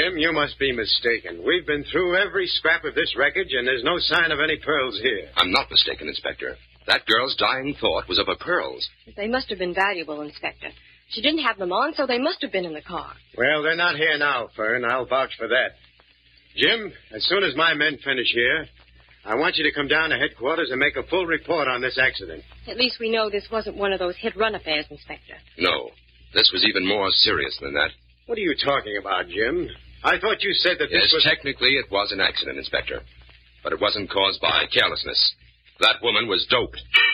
Jim, you must be mistaken. We've been through every scrap of this wreckage, and there's no sign of any pearls here. I'm not mistaken, Inspector. That girl's dying thought was of her pearls. They must have been valuable, Inspector. She didn't have them on, so they must have been in the car. Well, they're not here now, Fern. I'll vouch for that. Jim, as soon as my men finish here, I want you to come down to headquarters and make a full report on this accident. At least we know this wasn't one of those hit-run affairs, Inspector. No. This was even more serious than that. What are you talking about, Jim? I thought you said that this was... Yes, technically it was an accident, Inspector. But it wasn't caused by carelessness. That woman was doped.